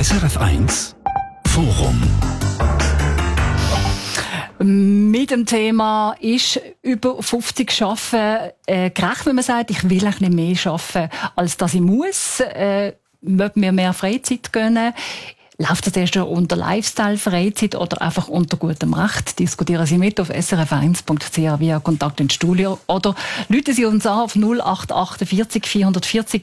SRF 1 Forum. Mit dem Thema ist über 50 arbeiten gerecht, wenn man sagt, ich will eigentlich nicht mehr arbeiten, als dass ich muss. Möchte mir mehr Freizeit gönnen. Läuft das erst unter Lifestyle, Freizeit oder einfach unter gutem Recht? Diskutieren Sie mit auf srf1.ch via Kontakt ins Studio oder rufen Sie uns an auf 0848 440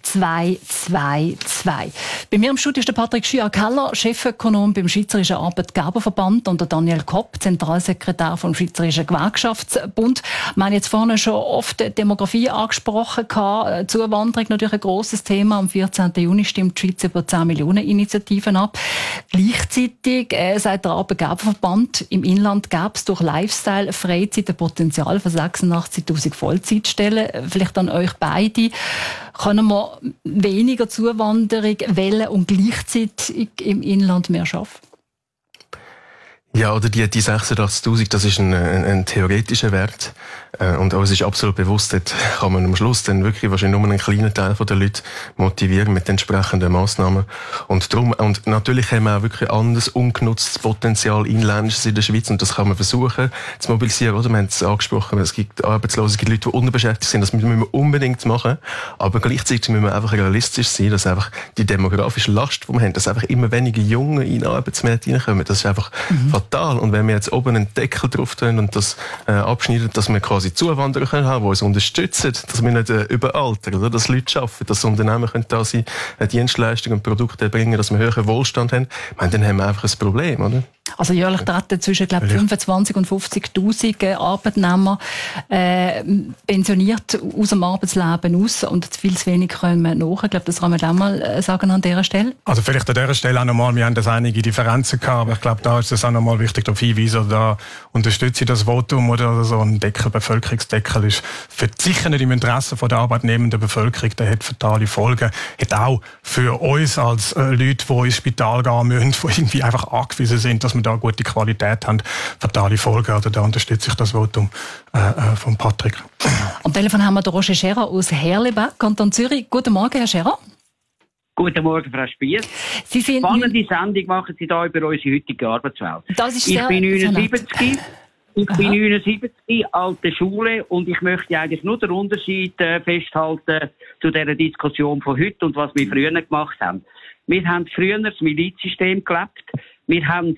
222. Bei mir im Studio ist der Patrick Schüer-Keller, Chefökonom beim Schweizerischen Arbeitgeberverband, und der Daniel Kopp, Zentralsekretär vom Schweizerischen Gewerkschaftsbund. Wir haben jetzt vorne schon oft Demografie angesprochen. Zuwanderung natürlich ein grosses Thema. Am 14. Juni stimmt die Schweiz über 10 Millionen Initiativen ab. Gleichzeitig sagt der Arbeitgeberverband, im Inland gäbe es durch Lifestyle, Freizeit ein Potenzial von 86'000 Vollzeitstellen. Vielleicht an euch beide. Können wir weniger Zuwanderung wählen und gleichzeitig im Inland mehr schaffen? Ja, oder die 86'000, das ist ein theoretischer Wert. Und uns ist absolut bewusst, dort kann man am Schluss dann wirklich wahrscheinlich nur einen kleinen Teil der Leute motivieren mit entsprechenden Massnahmen. Und natürlich haben wir auch wirklich anderes ungenutztes Potenzial Inländisches in der Schweiz, und das kann man versuchen zu mobilisieren, oder? Wir haben es angesprochen, es gibt Arbeitslose, es gibt Leute, die unterbeschäftigt sind, das müssen wir unbedingt machen. Aber gleichzeitig müssen wir einfach realistisch sein, dass einfach die demografische Last, die wir haben, dass einfach immer weniger Junge in den Arbeitsmarkt reinkommen. Das ist einfach fatal. Und wenn wir jetzt oben einen Deckel drauf tun und das abschneiden, dass wir quasi Zuwanderer können haben, die uns unterstützen, dass wir nicht überaltern, oder? Dass Leute arbeiten, dass Unternehmen können da sein, Dienstleistungen und Produkte erbringen, dass wir höheren Wohlstand haben. Ich meine, dann haben wir einfach ein Problem, oder? Also jährlich treten zwischen 25 und 50'000 Arbeitnehmer pensioniert aus dem Arbeitsleben aus, und viel zu wenig kommen nach. Ich glaube, das kann man auch mal sagen an dieser Stelle. Also vielleicht an dieser Stelle auch nochmal, wir haben das einige Differenzen gehabt, aber ich glaube, da ist es auch nochmal wichtig, darauf hinweisen, da unterstütze ich das Votum, oder so ein Bevölkerungsdeckel ist sicher nicht im Interesse der arbeitnehmenden Bevölkerung, der hat fatale Folgen, hat auch für uns als Leute, die ins Spital gehen müssen, die irgendwie einfach angewiesen sind, dass wir da gute Qualität haben, fatale Folgen. Also da unterstütze ich das Votum von Patrick. Am Telefon haben wir den Roger Scherer aus Herleberg, Kanton Zürich. Guten Morgen, Herr Scherer. Guten Morgen, Frau Spiess. Spannende Sendung machen Sie da über unsere heutige Arbeitswelt. Das ist ich bin 79. Ich bin 79, alte Schule, und ich möchte eigentlich nur den Unterschied festhalten zu dieser Diskussion von heute und was wir früher gemacht haben. Wir haben früher das Milizsystem gelebt. Wir haben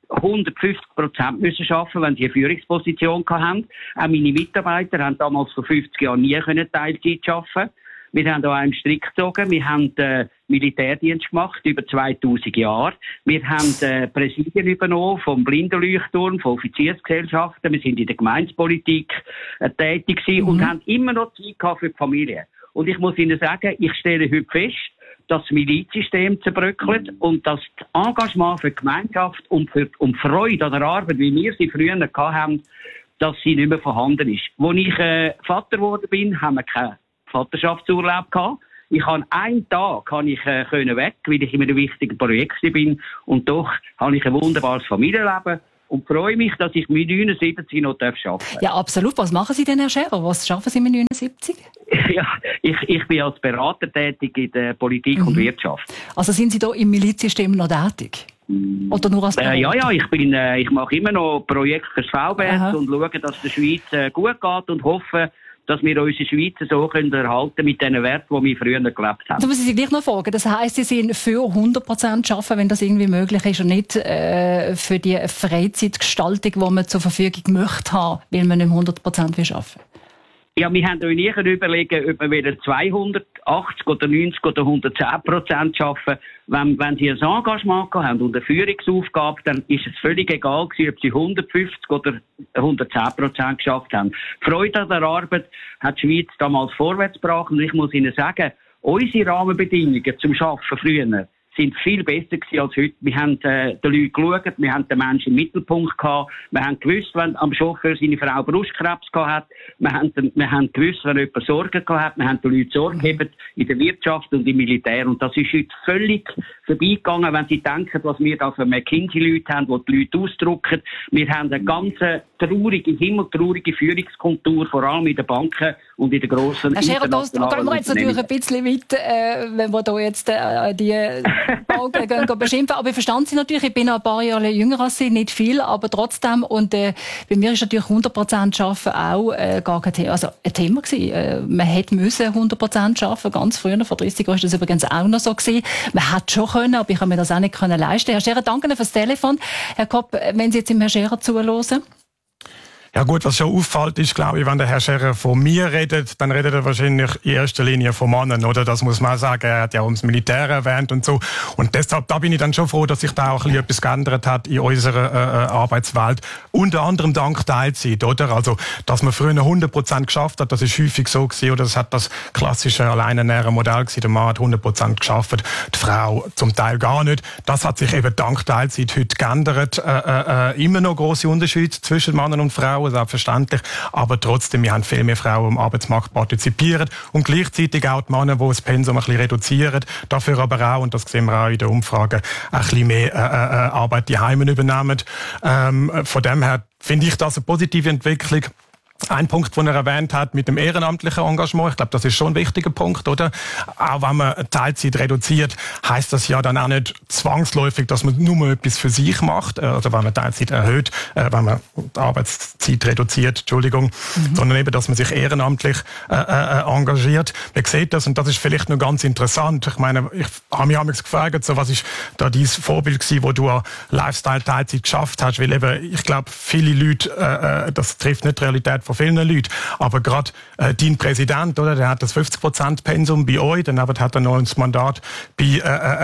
150% müssen arbeiten, wenn sie eine Führungsposition hatten. Auch meine Mitarbeiter haben damals vor 50 Jahren nie Teilzeit arbeiten. Wir haben auch einen Strick gezogen. Wir haben Militärdienst gemacht, über 2000 Jahre. Wir haben Präsidien übernommen vom Blindenleuchtturm, von Offiziersgesellschaften. Wir sind in der Gemeindepolitik tätig gewesen und haben immer noch Zeit gehabt für die Familie. Und ich muss Ihnen sagen, ich stelle heute fest, dass das Milizsystem zerbröckelt und dass das Engagement für die Gemeinschaft und Freude an der Arbeit, wie wir sie früher hatten, dass sie nicht mehr vorhanden ist. Als ich Vater geworden bin, haben wir keinen Vaterschaftsurlaub gehabt. Ich habe einen Tag können weg, weil ich in einem wichtigen Projekt bin, und doch habe ich ein wunderbares Familienleben und freue mich, dass ich mit 79 noch arbeiten darf. Ja, absolut. Was machen Sie denn, Herr Scherer? Was schaffen Sie mit 79? Ja, ich bin als Berater tätig in der Politik und Wirtschaft. Also sind Sie da im Milizsystem noch tätig? Oder nur als Berater? Ja, ich mache immer noch Projekte für das VBS und schaue, dass es der Schweiz gut geht, und hoffe, dass wir unsere Schweiz so erhalten können mit den Werten, die wir früher gelebt haben. Da muss ich Sie gleich noch fragen. Das heisst, Sie sind für 100% arbeiten, wenn das irgendwie möglich ist, und nicht für die Freizeitgestaltung, die man zur Verfügung möchte haben, weil man nicht 100% arbeiten will. Ja, wir haben uns nie überlegen, ob wir wieder 280 oder 90 oder 110% arbeiten. Wenn Sie ein Engagement haben und eine Führungsaufgabe, dann ist es völlig egal gewesen, ob Sie 150 oder 110% geschafft haben. Die Freude an der Arbeit hat die Schweiz damals vorwärts gebracht, und ich muss Ihnen sagen, unsere Rahmenbedingungen zum Arbeiten früher sind viel besser gewesen als heute. Wir haben den Leuten geschaut, wir haben den Menschen im Mittelpunkt gehabt, wir haben gewusst, wenn am Chauffeur seine Frau Brustkrebs gehabt hat, wir haben gewusst, wenn jemand Sorgen gehabt hat, wir haben den Leuten Sorge gegeben in der Wirtschaft und im Militär, und das ist heute völlig vorbeigegangen, wenn Sie denken, was wir da für McKinsey-Leute haben, die die Leute ausdrücken. Wir haben eine ganze himmeltraurige Führungskultur, vor allem in den Banken und in den grossen Herr Scherer, da gehen wir jetzt natürlich ein bisschen weit, wenn wir da jetzt die Banken beschimpfen. Aber ich verstand Sie natürlich, ich bin noch ein paar Jahre jünger als Sie, nicht viel, aber trotzdem. Und bei mir ist natürlich 100% Arbeiten auch gar kein Thema, also ein Thema gewesen. Man hätte müssen 100% arbeiten. Ganz früher, vor 30 Jahren, ist das übrigens auch noch so gewesen. Man hätte schon können, aber ich habe mir das auch nicht können leisten. Herr Scherer, danke fürs Telefon. Herr Kopp, wenn Sie jetzt im Herrn Scherer zuhören. Ja gut, was schon auffällt, ist, glaube ich, wenn der Herr Scherer von mir redet, dann redet er wahrscheinlich in erster Linie von Männern, oder? Das muss man auch sagen. Er hat ja auch das Militär erwähnt und so. Und deshalb, da bin ich dann schon froh, dass sich da auch ein bisschen etwas geändert hat in unserer Arbeitswelt. Unter anderem dank Teilzeit, oder? Also, dass man früher 100% geschafft hat, das ist häufig so gewesen, oder? Das hat das klassische alleinernährende Modell gewesen. Der Mann hat 100% geschafft, die Frau zum Teil gar nicht. Das hat sich eben dank Teilzeit heute geändert. Immer noch grosse Unterschiede zwischen Männern und Frauen, selbstverständlich. Aber trotzdem, wir haben viel mehr Frauen am Arbeitsmarkt partizipieren und gleichzeitig auch die Männer, die das Pensum ein bisschen reduzieren. Dafür aber auch, und das sehen wir auch in der Umfrage, ein bisschen mehr Arbeit die Heime übernehmen. Von dem her finde ich das eine positive Entwicklung. Ein Punkt, den er erwähnt hat, mit dem ehrenamtlichen Engagement. Ich glaube, das ist schon ein wichtiger Punkt, oder? Auch wenn man Teilzeit reduziert, heisst das ja dann auch nicht zwangsläufig, dass man nur etwas für sich macht. Also wenn man Teilzeit erhöht, wenn man die Arbeitszeit reduziert, sondern eben, dass man sich ehrenamtlich engagiert. Man sieht das, und das ist vielleicht noch ganz interessant. Ich meine, ich habe mich gefragt, so, was ist da dein Vorbild gewesen, wo du an Lifestyle-Teilzeit geschafft hast? Weil eben, ich glaube, viele Leute, das trifft nicht die Realität von vielen Leuten. Aber gerade dein Präsident, oder, der hat das 50% Pensum bei euch, dann hat er noch ein Mandat im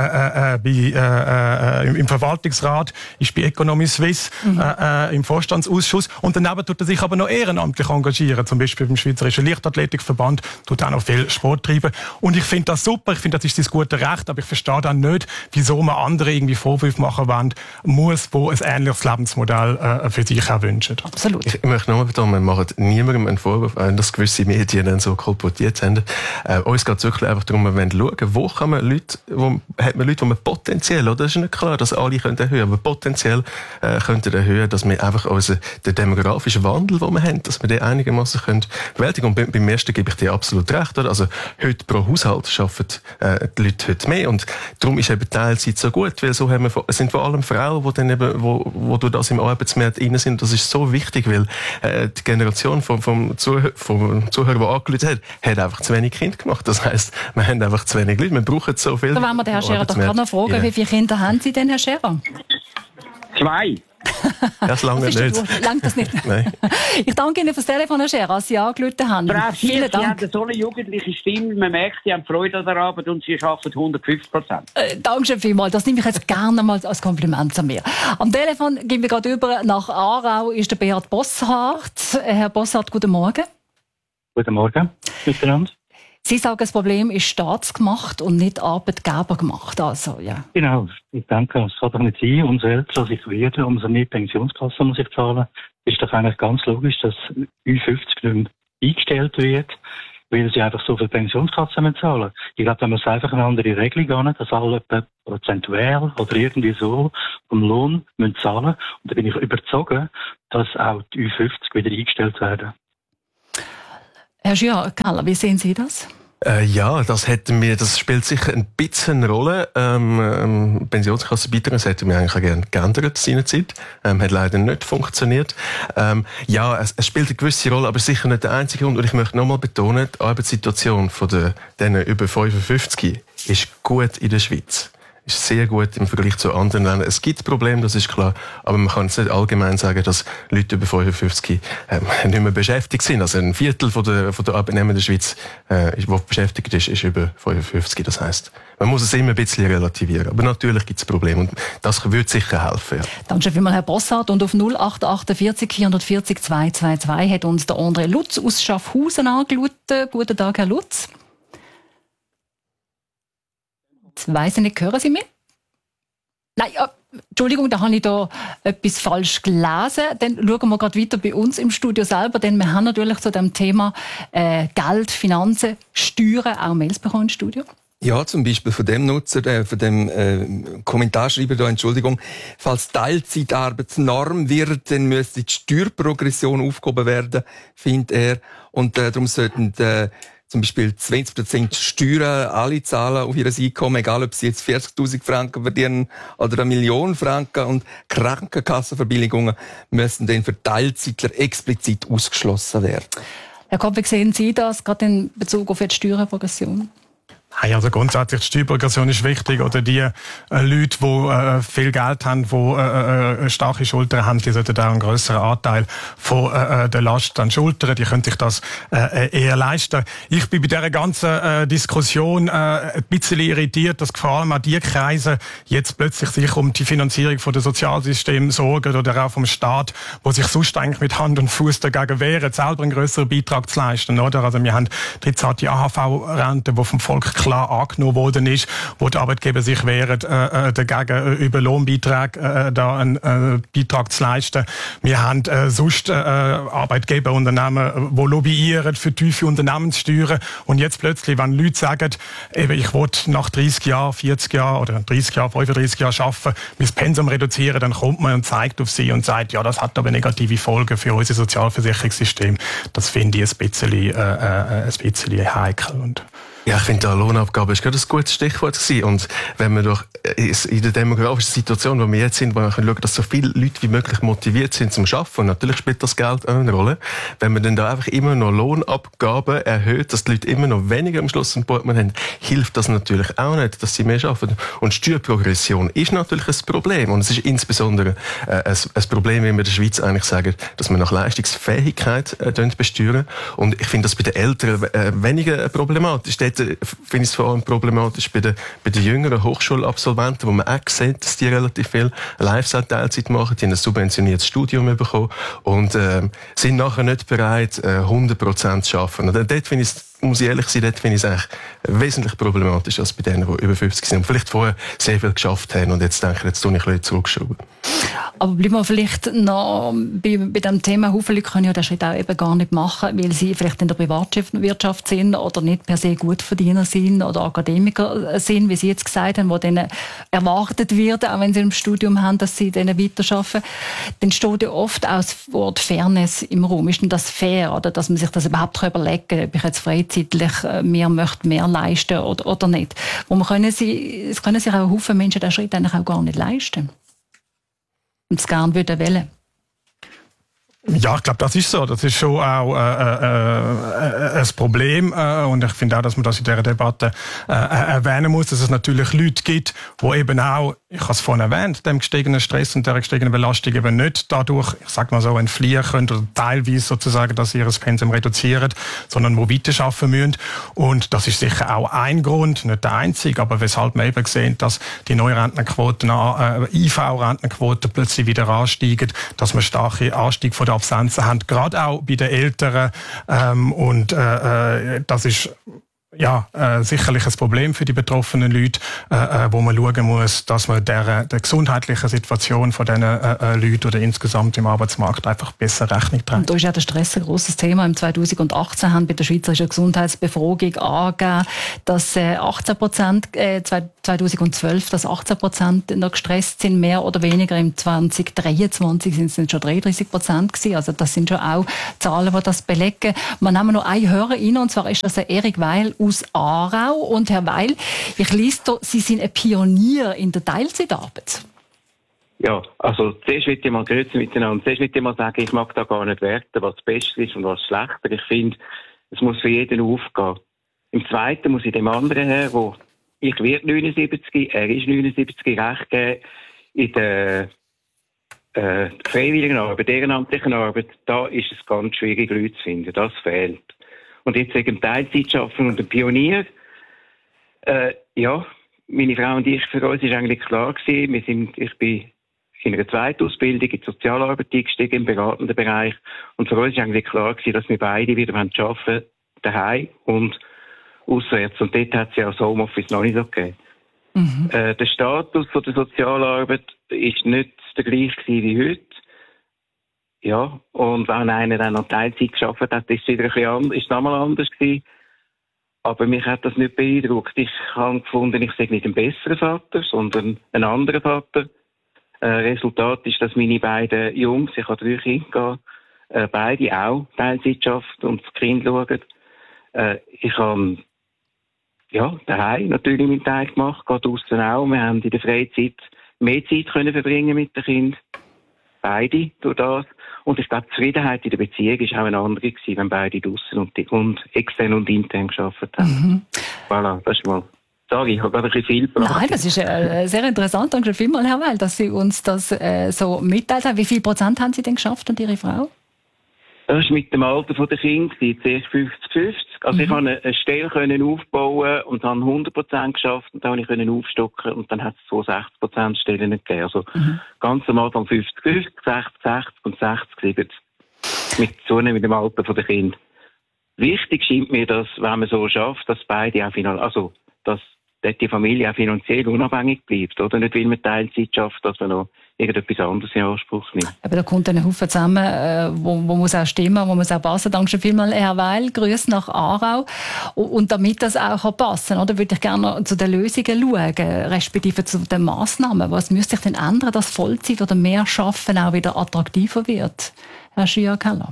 Verwaltungsrat, ist bei Economy Suisse im Vorstandsausschuss, und daneben tut er sich aber noch ehrenamtlich engagieren, zum Beispiel beim Schweizerischen Leichtathletikverband, tut auch noch viel Sport treiben. Und ich finde das super, ich finde, das ist das gute Recht, aber ich verstehe dann nicht, wieso man andere irgendwie Vorwürfe machen wollen muss, wo ein ähnliches Lebensmodell für sich auch wünschen. Absolut. Ich möchte nochmal betonen, wir machen niemandem einen Vorwurf, dass gewisse Medien dann so kolportiert haben. Uns geht es wirklich einfach darum, wir wollen schauen, wo kann man Leute, hat man Leute, die man potenziell, oder? Das ist nicht klar, dass alle können erhöhen, aber potenziell könnten erhöhen, dass wir einfach den demografischen Wandel, den wir haben, dass wir den einigermaßen bewältigen können. Und beim ersten gebe ich dir absolut recht, oder? Also heute pro Haushalt arbeiten die Leute heute mehr, und darum ist eben Teilzeit so gut, weil so haben wir, es sind vor allem Frauen, die dann eben, wo durch das im Arbeitsmarkt rein sind. Das ist so wichtig, weil die Generation vom Zuhörer, der angerufen hat einfach zu wenig Kinder gemacht. Das heisst, wir haben einfach zu wenig Leute. Wir brauchen so viel. Da wollen wir den Herrn Scherer doch gerade noch fragen, wie viele Kinder haben Sie denn, Herr Scherer? 2. Das lange nicht. Langt das nicht? Nein. Ich danke Ihnen fürs Telefon, Herr Scherer, als Sie angerufen haben. Vielen Dank. Sie haben so eine jugendliche Stimme, man merkt, Sie haben Freude an der Arbeit und Sie arbeiten 150%. Dankeschön vielmals. Das nehme ich jetzt gerne mal als Kompliment zu mir. Am Telefon gehen wir gerade über nach Aarau, ist der Beat Bosshardt. Herr Bosshardt, guten Morgen. Guten Morgen miteinander. Sie sagen, das Problem ist staatsgemacht und nicht arbeitgebergemacht. Also, ja. Genau, ich denke, es kann doch nicht sein, umso älter ich werde, umso mehr Pensionskassen muss ich zahlen. Ist doch eigentlich ganz logisch, dass Ü50 nicht mehr eingestellt wird, weil sie einfach so viel Pensionskassen zahlen. Ich glaube, wenn man es einfach eine andere Regelung an, dass alle prozentuell oder irgendwie so vom Lohn müssen zahlen. Und da bin ich überzeugt, dass auch die Ü50 wieder eingestellt werden. Herr Schürer-Keller, wie sehen Sie das? Ja, das spielt sicher ein bisschen eine Rolle. Pensionskassenbeitrag, das hätten wir eigentlich gerne geändert seinerzeit. Hat leider nicht funktioniert. Ja, es spielt eine gewisse Rolle, aber sicher nicht der einzige Grund. Und ich möchte nochmal betonen, die Arbeitssituation von denen über 55 ist gut in der Schweiz. Ist sehr gut im Vergleich zu anderen Ländern. Es gibt Probleme, das ist klar, aber man kann jetzt nicht allgemein sagen, dass Leute über 55 nicht mehr beschäftigt sind. Also ein Viertel von der Arbeitnehmer in der Schweiz, die beschäftigt ist über 55. Das heisst, man muss es immer ein bisschen relativieren. Aber natürlich gibt es Probleme und das würde sicher helfen. Ja. Danke vielmals, Herr Bosshardt. Und auf 0848 440 222 hat uns der André Lutz aus Schaffhausen angerufen. Guten Tag, Herr Lutz. Jetzt weiss ich nicht, hören Sie mich? Nein, Entschuldigung, da habe ich da etwas falsch gelesen. Dann schauen wir gerade weiter bei uns im Studio selber, denn wir haben natürlich zu dem Thema Geld, Finanzen, Steuern auch Mails bekommen im Studio. Ja, zum Beispiel von dem Nutzer, von dem Kommentarschreiber da, Entschuldigung, falls Teilzeitarbeitsnorm wird, dann müsste die Steuerprogression aufgehoben werden, findet er. Und darum sollten zum Beispiel 20% Steuern alle zahlen auf ihr Einkommen, egal ob sie jetzt 40'000 Franken verdienen oder 1 Million Franken. Und Krankenkassenverbilligungen müssen dann für Teilzeitler explizit ausgeschlossen werden. Herr Kopp, wie sehen Sie das, gerade in Bezug auf die Steuerprogression? Also grundsätzlich die Steuerprogression ist wichtig. Oder die Leute, die viel Geld haben, die starke Schultern haben, die sollten auch einen grösseren Anteil von der Last an Schultern. Die können sich das eher leisten. Ich bin bei dieser ganzen Diskussion ein bisschen irritiert, dass vor allem auch die Kreise jetzt plötzlich sich um die Finanzierung von der Sozialsysteme sorgen oder auch vom Staat, wo sich sonst eigentlich mit Hand und Fuß dagegen wehren, selber einen grösseren Beitrag zu leisten. Oder? Also wir haben 13 AHV-Rente, die vom Volk klar angenommen worden ist, wo die Arbeitgeber sich wehren, dagegen über Lohnbeiträge da einen Beitrag zu leisten. Wir haben sonst Arbeitgeber, Unternehmen, die lobbyieren für tiefe Unternehmenssteuern. Und jetzt plötzlich, wenn Leute sagen, eben, ich will nach 30 Jahren, 40 Jahren oder 30 Jahren, 35 Jahren arbeiten, mein Pensum reduzieren, dann kommt man und zeigt auf sie und sagt, ja, das hat aber negative Folgen für unser Sozialversicherungssystem. Das finde ich ein bisschen heikel. Und ja, ich finde, die Lohnabgabe ist gerade ein gutes Stichwort gewesen. Und wenn wir doch in der demografischen Situation, wo wir jetzt sind, wo wir schauen, dass so viele Leute wie möglich motiviert sind zum Arbeiten, und natürlich spielt das Geld auch eine Rolle, wenn man dann da einfach immer noch Lohnabgaben erhöht, dass die Leute immer noch weniger am Schluss im Portemonnaie haben, hilft das natürlich auch nicht, dass sie mehr arbeiten. Und Steuerprogression ist natürlich ein Problem. Und es ist insbesondere ein Problem, wie wir in der Schweiz eigentlich sagen, dass wir nach Leistungsfähigkeit besteuern. Und ich finde das bei den Eltern weniger problematisch. Finde ich es vor allem problematisch bei den jüngeren Hochschulabsolventen, wo man auch sieht, dass die relativ viel Live-Teilzeit machen, die haben ein subventioniertes Studium bekommen und sind nachher nicht bereit, 100% zu arbeiten. Und dort finde ich es, muss ich ehrlich sein, dort finde ich es eigentlich wesentlich problematischer als bei denen, die über 50 sind und vielleicht vorher sehr viel geschafft haben und jetzt denken, jetzt tue ich ein bisschen zurückschrauben. Aber bleiben wir vielleicht noch bei dem Thema. Viele Leute können ja den Schritt auch eben gar nicht machen, weil sie vielleicht in der Privatwirtschaft sind oder nicht per se Gutverdiener sind oder Akademiker sind, wie Sie jetzt gesagt haben, wo denen erwartet wird, auch wenn sie im Studium haben, dass sie denen weiterarbeiten. Dann steht ja oft auch das Wort Fairness im Raum. Ist denn das fair, oder dass man sich das überhaupt überlegen kann, ob ich jetzt freizeitlich mehr leisten oder nicht? Es können sich auch Haufen Menschen den Schritt eigentlich auch gar nicht leisten. Und es gerne wollen. Ja, ich glaube, das ist so. Das ist schon auch ein Problem. Und ich finde auch, dass man das in dieser Debatte erwähnen muss, dass es natürlich Leute gibt, die eben auch, ich habe es vorhin erwähnt, dem gestiegenen Stress und der gestiegenen Belastung eben nicht dadurch, ich sag mal so, entfliehen können oder teilweise sozusagen, dass sie ihr Pensum reduzieren, sondern wo weiterarbeiten müssen. Und das ist sicher auch ein Grund, nicht der einzige, aber weshalb wir eben sehen, dass die Neurentenquoten, IV-Rentenquoten plötzlich wieder ansteigen, dass wir starke Anstieg von der Absenzen haben, gerade auch bei den Älteren. Das ist sicherlich ein Problem für die betroffenen Leute, wo man schauen muss, dass man der gesundheitlichen Situation von diesen Leuten oder insgesamt im Arbeitsmarkt einfach besser Rechnung trägt. Und da ist ja der Stress ein grosses Thema. Im 2018 haben bei der Schweizerischen Gesundheitsbefragung angegeben, dass 2012, dass 18% noch gestresst sind, mehr oder weniger. Im 2023 sind es schon 33% gewesen. Also das sind schon auch Zahlen, die das belegen. Wir nehmen noch einen Hörer rein, und zwar ist das der Erik Weil aus Aarau. Und Herr Weil, ich lese hier, Sie sind ein Pionier in der Teilzeitarbeit. Ja, also zuerst will ich mal grüßen miteinander. Zuerst will ich mal sagen, ich mag da gar nicht werten, was das Beste ist und was schlechter. Ich finde, es muss für jeden aufgehen. Im Zweiten muss ich dem anderen her, wo ich werde 79, er ist 79, recht geben, in der freiwilligen Arbeit, ehrenamtlichen Arbeit, da ist es ganz schwierig, Leute zu finden. Das fehlt. Und jetzt wegen Teilzeit schaffen und ein Pionier, meine Frau und ich, für uns ist eigentlich klar gewesen, ich bin in einer Zweitausbildung in die Sozialarbeit eingestiegen, im beratenden Bereich, und für uns ist eigentlich klar gewesen, dass wir beide wieder arbeiten wollen, daheim und auswärts. Und dort hat es ja auch das Homeoffice noch nicht so gegeben. Mhm. Der Status von der Sozialarbeit ist nicht der gleiche wie heute. Ja, und wenn einer dann noch Teilzeit gearbeitet hat, ist es wieder ein bisschen anders, ist es nochmal anders gewesen. Aber mich hat das nicht beeindruckt. Ich habe gefunden, ich sei nicht ein besserer Vater, sondern ein anderer Vater. Resultat ist, dass meine beiden Jungs, ich habe 3 Kinder, beide auch Teilzeit arbeiten und das Kind schauen. Ich habe daheim natürlich meinen Teil gemacht, gehe draussen auch. Wir haben in der Freizeit mehr Zeit können verbringen mit den Kindern. Beide durch das. Und ich glaube, die Zufriedenheit in der Beziehung war auch eine andere gewesen, wenn beide draussen und extern und intern gearbeitet haben. Voilà, das ist mal. Sorry, ich habe gerade ein bisschen viel gebracht. Nein, das ist sehr interessant. Danke vielmals, Herr Weil, dass Sie uns das so mitteilt haben. Wie viel Prozent haben Sie denn geschafft und Ihre Frau? Das ist mit dem Alter der Kinder zuerst 50-50. Also ich konnte eine Stelle aufbauen und habe 100% geschafft und dann konnte ich aufstocken und dann hat es 60% Stellen gegeben. Also ganz am Anfang 50-50, 60-60 und 60-70. Mit zunehmendem Alter der Kinder. Wichtig scheint mir, dass, wenn man so schafft, dass beide auch dass die Familie auch finanziell unabhängig bleibt, oder? Nicht, weil man Teilzeit schafft, dass man noch irgendetwas anderes in Anspruch nimmt. Aber da kommt ein Haufen zusammen, wo muss auch stimmen, wo muss auch passen. Danke schon vielmals, Herr Weil. Grüße nach Aarau. Und damit das auch passen kann, würde ich gerne zu den Lösungen schauen, respektive zu den Massnahmen. Was müsste sich denn ändern, dass Vollzeit oder mehr Schaffen auch wieder attraktiver wird? Herr Schüer-Keller.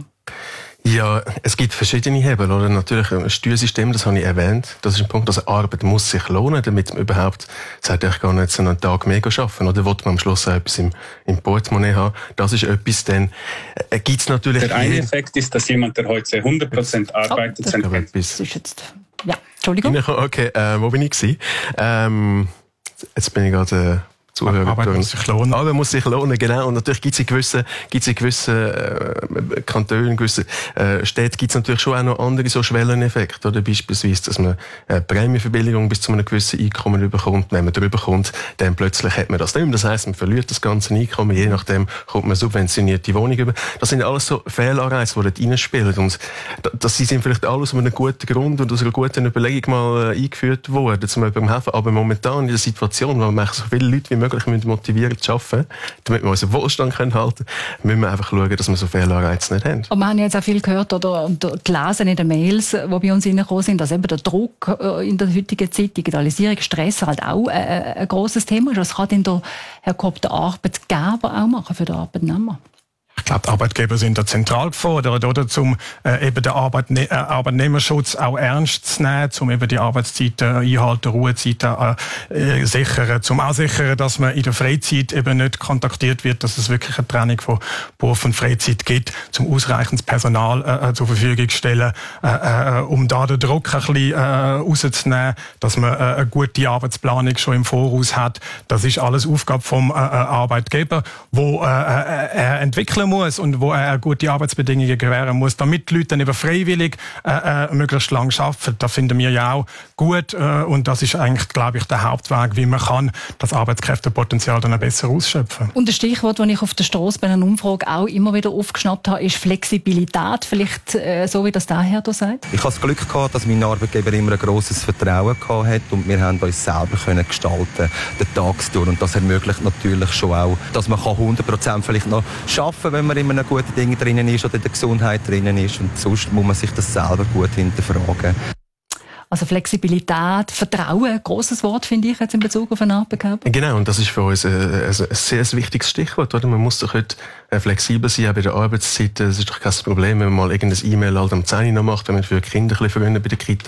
Ja, es gibt verschiedene Hebel, oder? Natürlich ein Steuersystem, das habe ich erwähnt. Das ist ein Punkt, also Arbeit muss sich lohnen, damit man überhaupt sagt, ich kann jetzt einen Tag mehr arbeiten, oder will man am Schluss auch etwas im Portemonnaie haben. Das ist etwas, dann gibt's natürlich... Der eine Effekt ist, dass jemand, der heute 100% arbeitet, sein Geld... Das ist jetzt... Ja, Entschuldigung. Okay, wo bin ich gewesen? Jetzt bin ich gerade... Arbeit muss sich lohnen. Arbeit muss sich lohnen, genau. Und natürlich gibt es in gewissen Kantonen, gewissen Städten gibt es natürlich schon auch noch andere so Schwelleneffekte, oder? Beispielsweise, dass man Prämienverbilligung bis zu einem gewissen Einkommen bekommt. Wenn man drüber kommt, dann plötzlich hat man das nicht mehr. Das heisst, man verliert das ganze Einkommen. Je nachdem kommt man subventionierte Wohnung über. Das sind alles so Fehlanreize, die dort reinspielen. Und das sind vielleicht alles aus einem guten Grund und aus einer guten Überlegung mal eingeführt worden, zum Beispiel beim Helfen. Aber momentan in der Situation, wo man so viele Leute wie möglich motivieren zu arbeiten, damit wir unseren Wohlstand halten können, müssen wir einfach schauen, dass wir so viele Anreize nicht haben. Und wir haben jetzt auch viel gehört oder gelesen in den Mails, die bei uns reingekommen sind, dass eben der Druck in der heutigen Zeit, Digitalisierung, Stress halt auch ein grosses Thema ist. Was kann denn der Herr Kopp, der Arbeitgeber, auch machen für den Arbeitnehmer? Ich glaube, die Arbeitgeber sind da zentral gefordert, oder? Um eben den Arbeitnehmerschutz auch ernst zu nehmen, um eben die Arbeitszeiten einhalten, Ruhezeiten sichern, zum auch sichern, dass man in der Freizeit eben nicht kontaktiert wird, dass es wirklich eine Trennung von Beruf und Freizeit gibt, zum ausreichendes Personal zur Verfügung zu stellen, um da den Druck ein bisschen rauszunehmen, dass man eine gute Arbeitsplanung schon im Voraus hat. Das ist alles Aufgabe vom Arbeitgeber, wo er entwickeln muss und wo er gute Arbeitsbedingungen gewähren muss, damit die Leute dann eben freiwillig möglichst lang arbeiten. Das finden wir ja auch gut und das ist eigentlich, glaube ich, der Hauptweg, wie man kann das Arbeitskräftepotenzial dann besser ausschöpfen. Und ein Stichwort, das ich auf der Strasse bei einer Umfrage auch immer wieder aufgeschnappt habe, ist Flexibilität. Vielleicht so, wie das daher da sagt? Ich habe das Glück gehabt, dass mein Arbeitgeber immer ein grosses Vertrauen gehabt hat und wir haben uns selber können gestalten, den Tagstour. Und das ermöglicht natürlich schon auch, dass man 100% vielleicht noch arbeiten, wenn man in einem guten Ding drinnen ist oder in der Gesundheit drinnen ist. Und sonst muss man sich das selber gut hinterfragen. Also Flexibilität, Vertrauen, grosses Wort, finde ich, jetzt in Bezug auf einen Arbeitgeber. Genau, und das ist für uns ein sehr wichtiges Stichwort, oder? Man muss doch heute flexibel sein, auch bei der Arbeitszeit. Es ist doch kein Problem, wenn man mal irgendein E-Mail halt am 10 Uhr noch macht, wenn man für Kinder ein bisschen früher bei der Kita